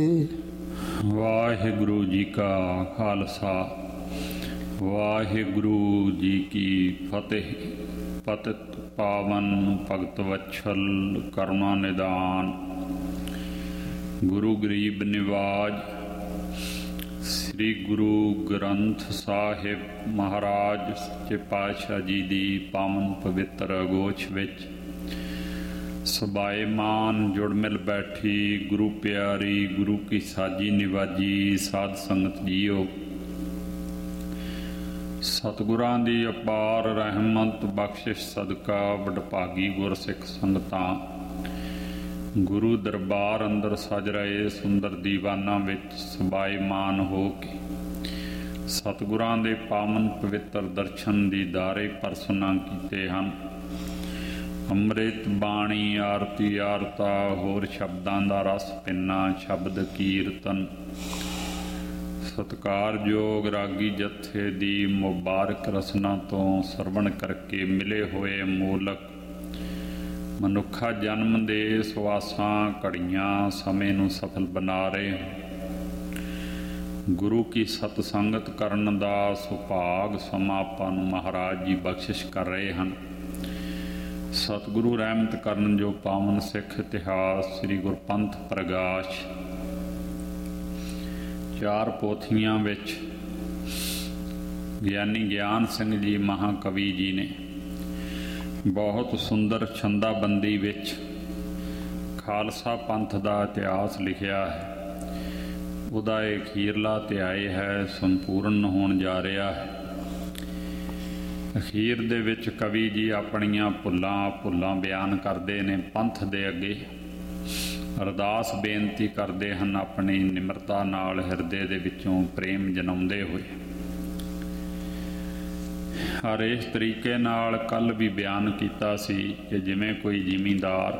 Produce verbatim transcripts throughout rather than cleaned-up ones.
ਵਾਹਿਗੁਰੂ ਜੀ ਕਾ ਖਾਲਸਾ ਵਾਹਿਗੁਰੂ ਜੀ ਕੀ ਫਤਿਹ। ਪਤਿਤ ਪਾਵਨ ਭਗਤ ਵਛਲ ਕਰੁਣਾ ਨਿਦਾਨ ਗੁਰੂ ਗਰੀਬ ਨਿਵਾਜ ਸ੍ਰੀ ਗੁਰੂ ਗ੍ਰੰਥ ਸਾਹਿਬ ਮਹਾਰਾਜ ਸੱਚੇ ਪਾਤਸ਼ਾਹ ਜੀ ਦੀ ਪਾਵਨ ਪਵਿੱਤਰ ਅਗੋਚ ਵਿੱਚ ਸਬਾਏਮਾਨ ਜੁੜ ਮਿਲ ਬੈਠੀ ਗੁਰੂ ਪਿਆਰੀ ਗੁਰੂ ਕੀ ਸਾਜੀ ਨਿਵਾਜੀ ਸਾਧ ਸੰਗਤ ਜੀਓ, ਸਤਿਗੁਰਾਂ ਦੀ ਅਪਾਰ ਰਹਿਮਤ ਬਖਸ਼ਿਸ਼ ਸਦਕਾ ਵਡਭਾਗੀ ਗੁਰਸਿੱਖ ਸੰਗਤਾਂ ਗੁਰੂ ਦਰਬਾਰ ਅੰਦਰ ਸਜ ਰਹੇ ਸੁੰਦਰ ਦੀਵਾਨਾਂ ਵਿੱਚ ਸਬਾਏਮਾਨ ਹੋ ਕੇ ਸਤਿਗੁਰਾਂ ਦੇ ਪਾਵਨ ਪਵਿੱਤਰ ਦਰਸ਼ਨ ਦੀਦਾਰੇ ਪਰਸਨਾਂ ਕੀਤੇ ਹਨ। ਅੰਮ੍ਰਿਤ ਬਾਣੀ ਆਰਤੀ ਆਰਤਾ ਹੋਰ ਸ਼ਬਦਾਂ ਦਾ ਰਸ ਪਿੰਨਾ ਸ਼ਬਦ ਕੀਰਤਨ ਸਤਿਕਾਰਯੋਗ ਰਾਗੀ ਜਥੇ ਦੀ ਮੁਬਾਰਕ ਰਸਨਾ ਤੋਂ ਸਰਵਣ ਕਰਕੇ ਮਿਲੇ ਹੋਏ ਮੂਲਕ ਮਨੁੱਖਾ ਜਨਮ ਦੇ ਸਵਾਸਾਂ ਘੜੀਆਂ ਸਮੇਂ ਨੂੰ ਸਫਲ ਬਣਾ ਰਹੇ ਗੁਰੂ ਕੀ ਸਤ ਸੰਗਤ ਕਰਨ ਦਾ ਸੁਭਾਗ ਸਮਾਂ ਆਪਾਂ ਨੂੰ ਮਹਾਰਾਜ ਜੀ ਬਖਸ਼ਿਸ਼ ਕਰ ਰਹੇ ਹਨ। ਸਤਿਗੁਰੂ ਰਹਿਮਤ ਕਰਨ ਜੋ ਪਾਵਨ ਸਿੱਖ ਇਤਿਹਾਸ ਸ੍ਰੀ ਗੁਰਪੰਥ ਪ੍ਰਗਾਸ਼ ਚਾਰ ਪੋਥੀਆਂ ਵਿੱਚ ਗਿਆਨੀ ਗਿਆਨ ਸਿੰਘ ਜੀ ਮਹਾਕਵੀ ਜੀ ਨੇ ਬਹੁਤ ਸੁੰਦਰ ਛੰਦਾਬੰਦੀ ਵਿੱਚ ਖਾਲਸਾ ਪੰਥ ਦਾ ਇਤਿਹਾਸ ਲਿਖਿਆ ਹੈ। ਉਹਦਾ ਇਹ ਅਖੀਰਲਾ ਅਧਿਆਇ ਹੈ, ਸੰਪੂਰਨ ਹੋਣ ਜਾ ਰਿਹਾ ਹੈ। ਅਖੀਰ ਦੇ ਵਿੱਚ ਕਵੀ ਜੀ ਆਪਣੀਆਂ ਭੁੱਲਾਂ ਭੁੱਲਾਂ ਬਿਆਨ ਕਰਦੇ ਨੇ, ਪੰਥ ਦੇ ਅੱਗੇ ਅਰਦਾਸ ਬੇਨਤੀ ਕਰਦੇ ਹਨ, ਆਪਣੀ ਨਿਮਰਤਾ ਨਾਲ ਹਿਰਦੇ ਦੇ ਵਿੱਚੋਂ ਪ੍ਰੇਮ ਜਨਮਦੇ ਹੋਏ। ਹਰ ਇਸ ਤਰੀਕੇ ਨਾਲ ਕੱਲ੍ਹ ਵੀ ਬਿਆਨ ਕੀਤਾ ਸੀ ਕਿ ਜਿਵੇਂ ਕੋਈ ਜ਼ਿਮੀਂਦਾਰ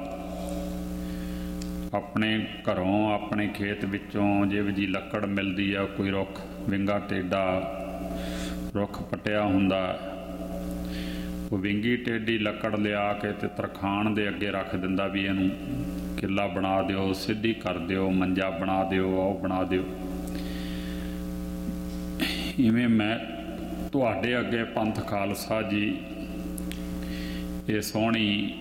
ਆਪਣੇ ਘਰੋਂ ਆਪਣੇ ਖੇਤ ਵਿੱਚੋਂ ਜਿਹੋ ਜਿਹੀ ਲੱਕੜ ਮਿਲਦੀ ਆ, ਕੋਈ ਰੁੱਖ ਵਿੰਗਾ ਟੇਢਾ ਰੁੱਖ ਪੱਟਿਆ ਹੁੰਦਾ, ਉਹ ਵਿੰਗੀ ਟੇਢੀ ਲੱਕੜ ਲਿਆ ਕੇ ਤੇ ਤਰਖਾਣ ਦੇ ਅੱਗੇ ਰੱਖ ਦਿੰਦਾ ਵੀ ਇਹਨੂੰ ਕਿੱਲਾ ਬਣਾ ਦਿਓ, ਸਿੱਧੀ ਕਰ ਦਿਓ, ਮੰਜਾ ਬਣਾ ਦਿਓ, ਉਹ ਬਣਾ ਦਿਓ। ਇਵੇਂ ਮੈਂ ਤੁਹਾਡੇ ਅੱਗੇ ਪੰਥ ਖਾਲਸਾ ਜੀ ਇਹ ਸੋਹਣੀ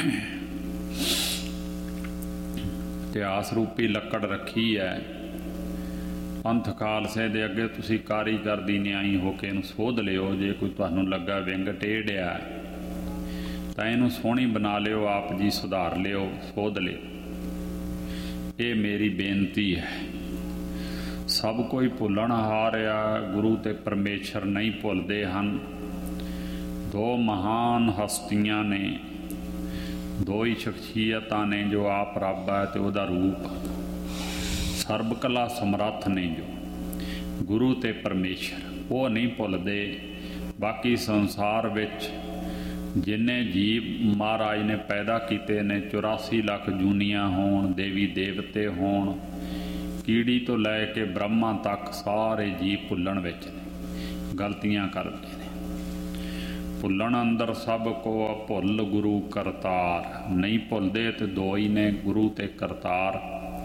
ਇਤਿਹਾਸ ਰੂਪੀ ਲੱਕੜ ਰੱਖੀ ਹੈ। ਪੰਥ ਖਾਲਸੇ ਦੇ ਅੱਗੇ ਤੁਸੀਂ ਕਾਰੀਗਰ ਦੀ ਨਿਆਈ ਹੋ ਕੇ ਇਹਨੂੰ ਸੋਧ ਲਿਓ। ਜੇ ਕੋਈ ਤੁਹਾਨੂੰ ਲੱਗਾ ਵਿੰਗ ਟੇਢਿਆ ਤਾਂ ਇਹਨੂੰ ਸੋਹਣੀ ਬਣਾ ਲਿਓ, ਆਪ ਜੀ ਸੁਧਾਰ ਲਿਓ, ਸੋਧ ਲਿਓ। ਇਹ ਮੇਰੀ ਬੇਨਤੀ ਹੈ। ਸਭ ਕੋਈ ਭੁੱਲਣ ਹਾਰਿਆ, ਗੁਰੂ ਤੇ ਪਰਮੇਸ਼ਰ ਨਹੀਂ ਭੁੱਲਦੇ ਹਨ। ਦੋ ਮਹਾਨ ਹਸਤੀਆਂ ਨੇ, ਦੋ ਹੀ ਸ਼ਖਸੀਅਤਾਂ ਨੇ, ਜੋ ਆਪ ਰੱਬ ਹੈ ਤੇ ਉਹਦਾ ਰੂਪ ਸਰਬ ਕਲਾ ਸਮਰੱਥ ਨੇ, ਜੋ ਗੁਰੂ ਤੇ ਪਰਮੇਸ਼ਰ, ਉਹ ਨਹੀਂ ਭੁੱਲਦੇ। ਬਾਕੀ ਸੰਸਾਰ ਵਿੱਚ ਜਿੰਨੇ ਜੀਵ ਮਹਾਰਾਜ ਨੇ ਪੈਦਾ ਕੀਤੇ ਨੇ, ਚੁਰਾਸੀ ਲੱਖ ਜੂਨੀਆਂ ਹੋਣ, ਦੇਵੀ ਦੇਵਤੇ ਹੋਣ, ਕੀੜੀ ਤੋਂ ਲੈ ਕੇ ਬ੍ਰਹਮਾ ਤੱਕ ਸਾਰੇ ਜੀਵ ਭੁੱਲਣ ਵਿੱਚ ਨੇ, ਗਲਤੀਆਂ ਕਰਦੇ ਨੇ। ਭੁੱਲਣ ਅੰਦਰ ਸਭ ਕੋ ਭੁੱਲ ਗੁਰੂ ਕਰਤਾਰ, ਨਹੀਂ ਭੁੱਲਦੇ ਤੇ ਦੋ ਹੀ ਨੇ, ਗੁਰੂ ਤੇ ਕਰਤਾਰ।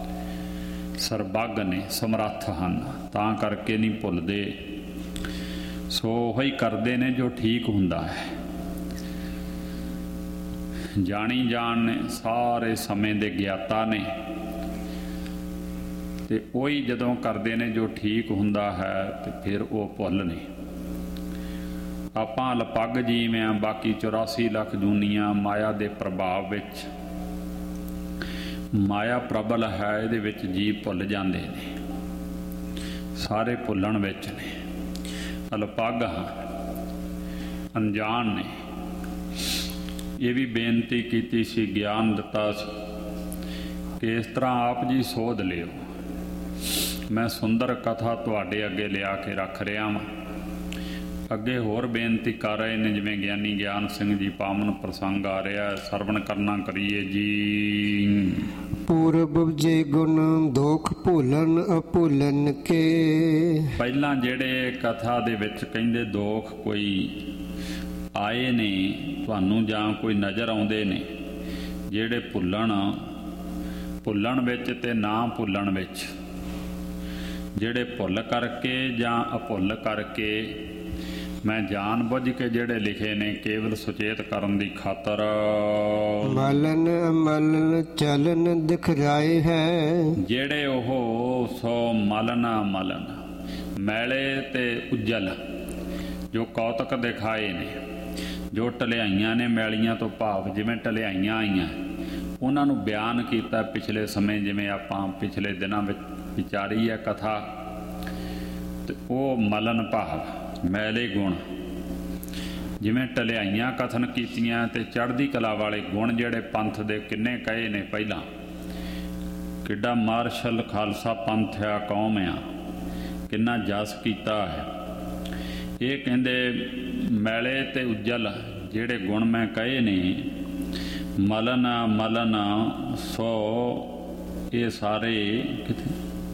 ਸਰਬੱਗ ਨੇ, ਸਮਰੱਥ ਹਨ, ਤਾਂ ਕਰਕੇ ਨਹੀਂ ਭੁੱਲਦੇ। ਸੋ ਉਹੀ ਕਰਦੇ ਨੇ ਜੋ ਠੀਕ ਹੁੰਦਾ ਹੈ। ਜਾਣੀ ਜਾਣ ਨੇ, ਸਾਰੇ ਸਮੇਂ ਦੇ ਗਿਆਤਾ ਨੇ, ਤੇ ਉਹੀ ਜਦੋਂ ਕਰਦੇ ਨੇ ਜੋ ਠੀਕ ਹੁੰਦਾ ਹੈ ਤੇ ਫਿਰ ਉਹ ਭੁੱਲ ਨੇ। ਆਪਾਂ ਲਪੱਗ ਜੀਵ ਹਾਂ, ਬਾਕੀ ਚੁਰਾਸੀ ਲੱਖ ਜੂਨੀਆਂ ਮਾਇਆ ਦੇ ਪ੍ਰਭਾਵ ਵਿੱਚ, ਮਾਇਆ ਪ੍ਰਬਲ ਹੈ, ਇਹਦੇ ਵਿੱਚ ਜੀਵ ਭੁੱਲ ਜਾਂਦੇ ਨੇ, ਸਾਰੇ ਭੁੱਲਣ ਵਿੱਚ ਨੇ, ਅਲਪੱਗ ਹਾਂ, ਅਣਜਾਣ ਨੇ। ਇਹ ਵੀ ਬੇਨਤੀ ਕੀਤੀ ਸੀ, ਗਿਆਨ ਦਿੱਤਾ ਸੀ ਕਿ ਇਸ ਤਰ੍ਹਾਂ ਆਪ ਜੀ ਸੋਧ ਲਿਓ। ਮੈਂ ਸੁੰਦਰ ਕਥਾ ਤੁਹਾਡੇ ਅੱਗੇ ਲਿਆ ਕੇ ਰੱਖ ਰਿਹਾ ਵਾਂ। ਅੱਗੇ ਹੋਰ ਬੇਨਤੀ ਕਰ ਰਹੇ ਨੇ, ਜਿਵੇਂ ਗਿਆਨੀ ਗਿਆਨ ਸਿੰਘ ਜੀ ਪਾਵਨ ਪ੍ਰਸੰਗ ਆ ਰਿਹਾ, ਸਰਵਣ ਕਰਨਾ ਕਰੀਏ ਜੀ। ਪੂਰਬ ਜੇ ਗੁਣ ਦੋਖ ਭੁੱਲਣ ਅਭੁੱਲਣ ਕੇ। ਪਹਿਲਾਂ ਜਿਹੜੇ ਕਥਾ ਦੇ ਵਿੱਚ ਕਹਿੰਦੇ ਦੋਖ ਕੋਈ ਆਏ ਨੇ ਤੁਹਾਨੂੰ ਜਾਂ ਕੋਈ ਨਜ਼ਰ ਆਉਂਦੇ ਨੇ, ਜਿਹੜੇ ਭੁੱਲਣ ਭੁੱਲਣ ਵਿੱਚ ਤੇ ਨਾ ਭੁੱਲਣ ਵਿੱਚ, ਜਿਹੜੇ ਭੁੱਲ ਕਰਕੇ ਜਾਂ ਅਭੁੱਲ ਕਰਕੇ ਮੈਂ ਜਾਣ ਬੁੱਝ ਕੇ ਜਿਹੜੇ ਲਿਖੇ ਨੇ ਕੇਵਲ ਸੁਚੇਤ ਕਰਨ ਦੀ ਖਾਤਰ। ਮਲਨ ਅਮਲਨ ਚਲਨ ਦਿਖਰਾਏ ਹੈ, ਜਿਹੜੇ ਉਹ ਸੋ ਮਲਨ ਮਲਨ ਮੈਲੇ ਤੇ ਉਜਲ ਜੋ ਕੌਤਕ ਦਿਖਾਏ ਨੇ, ਜੋ ਟਲਿਆਈਆਂ ਨੇ ਮੈਲੀਆਂ ਤੋਂ ਭਾਵ ਜਿਵੇਂ ਟਲਿਆਈਆਂ ਆਈਆਂ ਉਹਨਾਂ ਨੂੰ ਬਿਆਨ ਕੀਤਾ ਪਿਛਲੇ ਸਮੇਂ, ਜਿਵੇਂ ਆਪਾਂ ਪਿਛਲੇ ਦਿਨਾਂ ਵਿੱਚ ਵਿਚਾਰੀ ਹੈ ਕਥਾ। ਤੇ ਉਹ ਮਲਨ ਭਾਵ ਮੈਲੇ ਗੁਣ ਜਿਵੇਂ ਟਲਿਆਈਆਂ ਕਥਨ ਕੀਤੀਆਂ ਤੇ ਚੜ੍ਹਦੀ ਕਲਾ ਵਾਲੇ ਗੁਣ ਜਿਹੜੇ ਪੰਥ ਦੇ ਕਿੰਨੇ ਕਹੇ ਨੇ ਪਹਿਲਾਂ, ਕਿੱਡਾ ਮਾਰਸ਼ਲ ਖਾਲਸਾ ਪੰਥ ਆ, ਕੌਮ ਆ, ਕਿੰਨਾ ਜਸ ਕੀਤਾ ਹੈ। ਇਹ ਕਹਿੰਦੇ ਮੈਲੇ ਤੇ ਉਜਲ ਜਿਹੜੇ ਗੁਣ ਮੈਂ ਕਹੇ ਨੇ, ਮਲਨ ਮਲਨ ਸੋ ਇਹ ਸਾਰੇ ਕਿਤੇ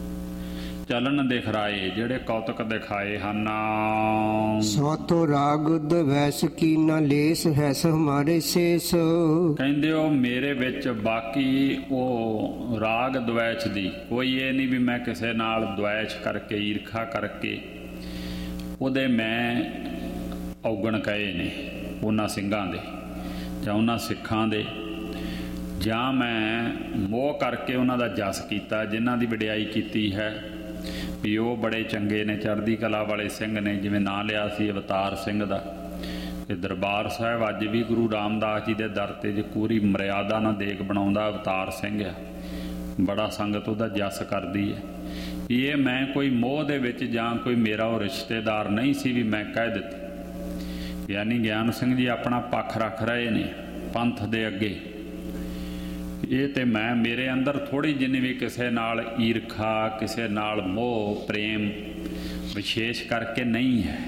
ਚਲਨ ਦਿਖਰਾਏ ਜਿਹੜੇ ਕੌਤਕ ਦਿਖਾਏ ਹਨ। ਸੋ ਤੋ ਰਾਗ ਦਵੈਸ ਕੀ ਨਾ ਲੇਸ ਹੈ ਹਮਾਰੇ ਸੇਸ, ਕਹਿੰਦੇ ਉਹ ਮੇਰੇ ਵਿੱਚ ਬਾਕੀ ਉਹ ਰਾਗ ਦਵੈਚ ਦੀ ਕੋਈ ਇਹ ਨਹੀਂ ਵੀ ਮੈਂ ਕਿਸੇ ਨਾਲ ਦਵੈਚ ਕਰਕੇ ਈਰਖਾ ਕਰਕੇ ਉਹਦੇ ਮੈਂ ਔਗਣ ਕਹੇ ਨੇ ਉਹਨਾਂ ਸਿੰਘਾਂ ਦੇ ਜਾਂ ਉਹਨਾਂ ਸਿੱਖਾਂ ਦੇ, ਜਾਂ ਮੈਂ ਮੋਹ ਕਰਕੇ ਉਹਨਾਂ ਦਾ ਜਸ ਕੀਤਾ, ਜਿਨ੍ਹਾਂ ਦੀ ਵਡਿਆਈ ਕੀਤੀ ਹੈ ਵੀ ਉਹ ਬੜੇ ਚੰਗੇ ਨੇ, ਚੜ੍ਹਦੀ ਕਲਾ ਵਾਲੇ ਸਿੰਘ ਨੇ, ਜਿਵੇਂ ਨਾਂ ਲਿਆ ਸੀ ਅਵਤਾਰ ਸਿੰਘ ਦਾ। ਤੇ ਦਰਬਾਰ ਸਾਹਿਬ ਅੱਜ ਵੀ ਗੁਰੂ ਰਾਮਦਾਸ ਜੀ ਦੇ ਦਰ 'ਤੇ ਜੇ ਪੂਰੀ ਮਰਿਆਦਾ ਨਾਲ ਦੇਗ ਬਣਾਉਂਦਾ ਅਵਤਾਰ ਸਿੰਘ ਆ, ਬੜਾ ਸੰਗਤ ਉਹਦਾ ਜਸ ਕਰਦੀ ਹੈ। ਵੀ ਇਹ ਮੈਂ ਕੋਈ ਮੋਹ ਦੇ ਵਿੱਚ ਜਾਂ ਕੋਈ ਮੇਰਾ ਉਹ ਰਿਸ਼ਤੇਦਾਰ ਨਹੀਂ ਸੀ ਵੀ ਮੈਂ ਕਹਿ ਦਿੱਤੀ। ਯਾਨੀ ਗਿਆਨ ਸਿੰਘ ਜੀ ਆਪਣਾ ਪੱਖ ਰੱਖ ਰਹੇ ਨੇ ਪੰਥ ਦੇ ਅੱਗੇ। ਇਹ ਤੇ ਮੈਂ ਮੇਰੇ ਅੰਦਰ ਥੋੜ੍ਹੀ ਜਿੰਨੀ ਵੀ ਕਿਸੇ ਨਾਲ ਈਰਖਾ, ਕਿਸੇ ਨਾਲ ਮੋਹ ਪ੍ਰੇਮ ਵਿਸ਼ੇਸ਼ ਕਰਕੇ ਨਹੀਂ ਹੈ।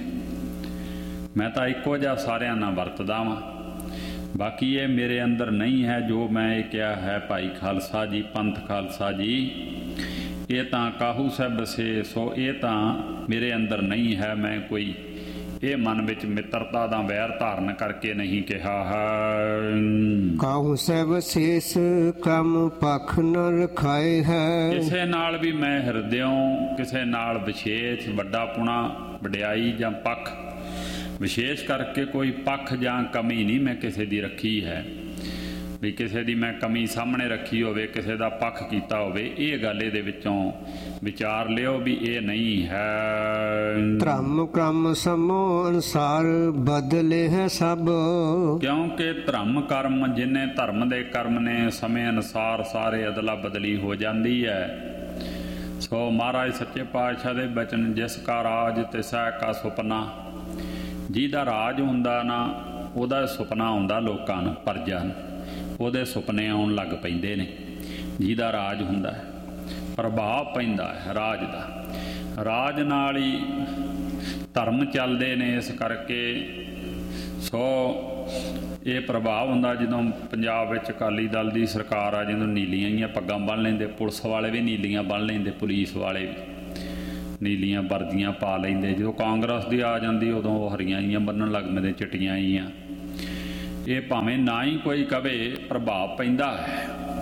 ਮੈਂ ਤਾਂ ਇੱਕੋ ਜਿਹਾ ਸਾਰਿਆਂ ਨਾਲ ਵਰਤਦਾ ਵਾਂ, ਬਾਕੀ ਇਹ ਮੇਰੇ ਅੰਦਰ ਨਹੀਂ ਹੈ। ਜੋ ਮੈਂ ਇਹ ਕਿਹਾ ਹੈ ਭਾਈ ਖਾਲਸਾ ਜੀ, ਪੰਥ ਖਾਲਸਾ ਜੀ, ਇਹ ਤਾਂ ਕਾਹੂ ਸਾਹਿਬ ਸੇ ਸੋ ਇਹ ਤਾਂ ਮੇਰੇ ਅੰਦਰ ਨਹੀਂ ਹੈ। ਮੈਂ ਕੋਈ ਇਹ ਮਨ ਵਿੱਚ ਮਿੱਤਰਤਾ ਦਾ ਵੈਰ ਧਾਰਨ ਕਰਕੇ ਨਹੀਂ ਕਿਹਾ ਹੈ। ਕਾਹੂ ਸਹਿਬ ਸੇਸ ਕੰਮ ਪੱਖ ਨ ਰਖਾਏ ਹੈ, ਕਿਸੇ ਨਾਲ ਵੀ ਮੈਂ ਹਿਰਦਿਓਂ ਕਿਸੇ ਨਾਲ ਵਿਸ਼ੇਸ਼ ਵੱਡਾ ਪੁਣਾ ਵਡਿਆਈ ਜਾਂ ਪੱਖ ਵਿਸ਼ੇਸ਼ ਕਰਕੇ ਕੋਈ ਪੱਖ ਜਾਂ ਕਮੀ ਨਹੀਂ ਮੈਂ ਕਿਸੇ ਦੀ ਰੱਖੀ ਹੈ ਵੀ ਕਿਸੇ ਦੀ ਮੈਂ ਕਮੀ ਸਾਹਮਣੇ ਰੱਖੀ ਹੋਵੇ, ਕਿਸੇ ਦਾ ਪੱਖ ਕੀਤਾ ਹੋਵੇ। ਇਹ ਗੱਲ ਇਹਦੇ ਵਿੱਚੋਂ ਵਿਚਾਰ ਲਿਓ ਵੀ ਇਹ ਨਹੀਂ ਹੈ। ਧਰਮ ਕਰਮ ਸਮੋ ਅਨੁਸਾਰ ਬਦਲੇ ਹੈ ਸਭ, ਕਿਉਂਕਿ ਧਰਮ ਕਰਮ ਜਿੰਨੇ ਧਰਮ ਦੇ ਕਰਮ ਨੇ ਸਮੇਂ ਅਨੁਸਾਰ ਸਾਰੇ ਅਦਲਾ ਬਦਲੀ ਹੋ ਜਾਂਦੀ ਹੈ। ਸੋ ਮਹਾਰਾਜ ਸੱਚੇ ਪਾਤਸ਼ਾਹ ਦੇ ਬਚਨ, ਜਿਸ ਕਾ ਰਾਜ ਤਿਸੈ ਕਾ ਸੁਪਨਾ, ਜਿਹਦਾ ਰਾਜ ਹੁੰਦਾ ਨਾ ਉਹਦਾ ਸੁਪਨਾ ਆਉਂਦਾ ਲੋਕਾਂ ਨੂੰ, ਪਰਜਾ ਨੂੰ ਉਹਦੇ ਸੁਪਨੇ ਆਉਣ ਲੱਗ ਪੈਂਦੇ ਨੇ। ਜਿਹਦਾ ਰਾਜ ਹੁੰਦਾ ਹੈ ਪ੍ਰਭਾਵ ਪੈਂਦਾ ਹੈ ਰਾਜ ਦਾ, ਰਾਜ ਨਾਲ ਹੀ ਧਰਮ ਚੱਲਦੇ ਨੇ। ਇਸ ਕਰਕੇ ਸੋ ਇਹ ਪ੍ਰਭਾਵ ਹੁੰਦਾ। ਜਦੋਂ ਪੰਜਾਬ ਵਿੱਚ ਅਕਾਲੀ ਦਲ ਦੀ ਸਰਕਾਰ ਆ, ਜਦੋਂ ਨੀਲੀਆਂ ਹੀ ਪੱਗਾਂ ਬੰਨ੍ਹ ਲੈਂਦੇ, ਪੁਲਿਸ ਵਾਲੇ ਵੀ ਨੀਲੀਆਂ ਬੰਨ੍ਹ ਲੈਂਦੇ, ਪੁਲਿਸ ਵਾਲੇ ਵੀ ਨੀਲੀਆਂ ਵਰਦੀਆਂ ਪਾ ਲੈਂਦੇ। ਜਦੋਂ ਕਾਂਗਰਸ ਦੀ ਆ ਜਾਂਦੀ ਉਦੋਂ ਉਹ ਹਰੀਆਂ ਜੀਆਂ ਬੰਨ੍ਹਣ ਲੱਗ ਪੈਂਦੇ, ਚਿੱਟੀਆਂ ਜੀਆਂ। ਇਹ ਭਾਵੇਂ ਨਾ ਹੀ ਕੋਈ ਕਵੇ, ਪ੍ਰਭਾਵ ਪੈਂਦਾ ਹੈ।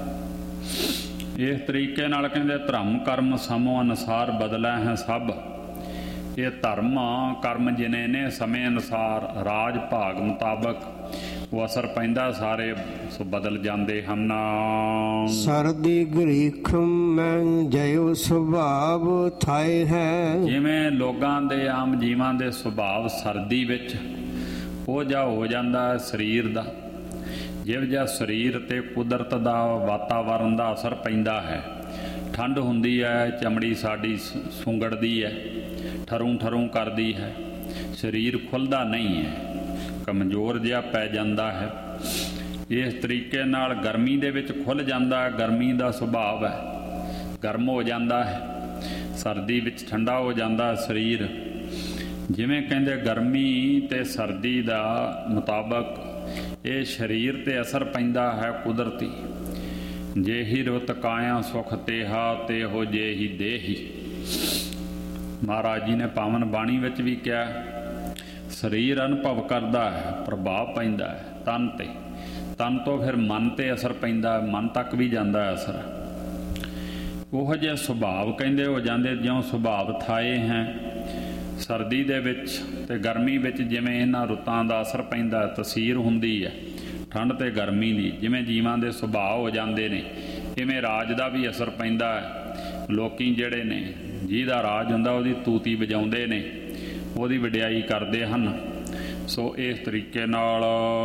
ਇਸ ਤਰੀਕੇ ਨਾਲ ਕਹਿੰਦੇ ਧਰਮ ਕਰਮ ਸਮੋ ਅਨੁਸਾਰ ਬਦਲਾ ਹੈ ਸਭ। ਇਹ ਧਰਮ ਕਰਮ ਜਿਨੇ ਨੇ ਸਮੇਂ ਅਨੁਸਾਰ ਰਾਜ ਭਾਗ ਮੁਤਾਬਕ ਉਹ ਅਸਰ ਪੈਂਦਾ, ਸਾਰੇ ਸੋ ਬਦਲ ਜਾਂਦੇ ਹਨ। ਸਰਦੀ ਗਰੀਖ ਮੈਂ ਜਯੋ ਸੁਭਾਵ ਥਾਏ ਹੈ, ਜਿਵੇਂ ਲੋਕਾਂ ਦੇ ਆਮ ਜੀਵਾਂ ਦੇ ਸੁਭਾਵ ਸਰਦੀ ਵਿੱਚ ਉਹ ਜਾ ਹੋ ਜਾਂਦਾ ਸਰੀਰ ਦਾ, ਜਿਹੋ ਜਿਹਾ ਸਰੀਰ ਤੇ ਕੁਦਰਤ ਦਾ ਵਾਤਾਵਰਨ ਦਾ ਅਸਰ ਪੈਂਦਾ ਹੈ। ਠੰਡ ਹੁੰਦੀ ਹੈ, ਚਮੜੀ ਸਾਡੀ ਸੁੰਗੜਦੀ ਹੈ, ਠਰੂ ਠਰੂ ਕਰਦੀ ਹੈ, ਸਰੀਰ ਖੁੱਲ੍ਹਦਾ ਨਹੀਂ ਹੈ, ਕਮਜ਼ੋਰ ਜਿਹਾ ਪੈ ਜਾਂਦਾ ਹੈ। ਇਸ ਤਰੀਕੇ ਨਾਲ ਗਰਮੀ ਦੇ ਵਿੱਚ ਖੁੱਲ੍ਹ ਜਾਂਦਾ ਹੈ, ਗਰਮੀ ਦਾ ਸੁਭਾਵ ਹੈ, ਗਰਮ ਹੋ ਜਾਂਦਾ ਹੈ। ਸਰਦੀ ਵਿੱਚ ਠੰਡਾ ਹੋ ਜਾਂਦਾ ਸਰੀਰ। ਜਿਵੇਂ ਕਹਿੰਦੇ ਗਰਮੀ ਤੇ ਸਰਦੀ ਦਾ ਮੁਤਾਬਕ ਇਹ ਸਰੀਰ ਤੇ ਅਸਰ ਪੈਂਦਾ ਹੈ ਕੁਦਰਤੀ। ਜੇ ਹੀ ਰੁੱਤ ਕਾਇਆ ਸੁਖ ਤੇਹਾ ਤੇ ਹੋ ਜੇ ਹੀ ਦੇਹੀ। ਮਹਾਰਾਜ ਜੀ ਨੇ ਪਾਵਨ ਬਾਣੀ ਵਿੱਚ ਵੀ ਕਿਹਾ, ਸਰੀਰ ਅਨੁਭਵ ਕਰਦਾ ਹੈ, ਪ੍ਰਭਾਵ ਪੈਂਦਾ ਹੈ ਤਨ ਤੇ, ਤਨ ਤੋਂ ਫਿਰ ਮਨ ਤੇ ਅਸਰ ਪੈਂਦਾ, ਮਨ ਤੱਕ ਵੀ ਜਾਂਦਾ ਹੈ ਅਸਰ। ਉਹ ਜਿਹੇ ਸੁਭਾਵ ਕਹਿੰਦੇ ਹੋ ਜਾਂਦੇ ਜਿਉਂ ਸੁਭਾਵ ਥਾਏ ਹੈ। ਸਰਦੀ ਦੇ ਵਿੱਚ ਅਤੇ ਗਰਮੀ ਵਿੱਚ ਜਿਵੇਂ ਇਹਨਾਂ ਰੁੱਤਾਂ ਦਾ ਅਸਰ ਪੈਂਦਾ, ਤਸੀਰ ਹੁੰਦੀ ਹੈ ਠੰਡ ਅਤੇ ਗਰਮੀ ਦੀ, ਜਿਵੇਂ ਜੀਵਾਂ ਦੇ ਸੁਭਾਅ ਹੋ ਜਾਂਦੇ ਨੇ, ਇਵੇਂ ਰਾਜ ਦਾ ਵੀ ਅਸਰ ਪੈਂਦਾ ਹੈ। ਲੋਕੀ ਜਿਹੜੇ ਨੇ ਜਿਹਦਾ ਰਾਜ ਹੁੰਦਾ ਉਹਦੀ ਤੂਤੀ ਵਜਾਉਂਦੇ ਨੇ, ਉਹਦੀ ਵਡਿਆਈ ਕਰਦੇ ਹਨ। ਸੋ ਇਸ ਤਰੀਕੇ ਨਾਲ